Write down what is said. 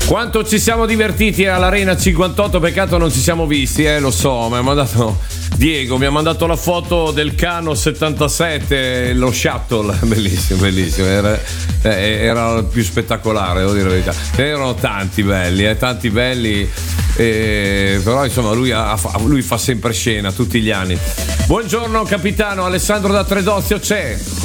Quanto ci siamo divertiti all'Arena 58, peccato non ci siamo visti, lo so, mi ha mandato Diego, mi ha mandato la foto del Cano 77, lo shuttle, bellissimo, era il più spettacolare, devo dire la verità. Erano tanti belli, però insomma lui fa sempre scena tutti gli anni. Buongiorno capitano, Alessandro da Tredozio c'è.